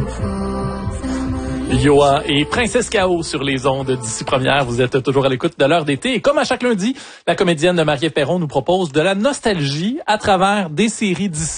Yoa et Princesse K.O. sur les ondes d'ici première. Vous êtes toujours à l'écoute de l'heure d'été. Et comme à chaque lundi, la comédienne Marie-Ève Perron nous propose de la nostalgie à travers des séries d'ici.